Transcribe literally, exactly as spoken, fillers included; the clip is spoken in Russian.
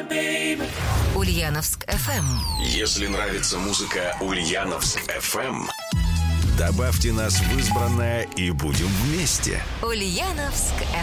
Ульяновск эф эм. Если нравится музыка Ульяновск эф эм, добавьте нас в избранное и будем вместе. Ульяновск эф эм.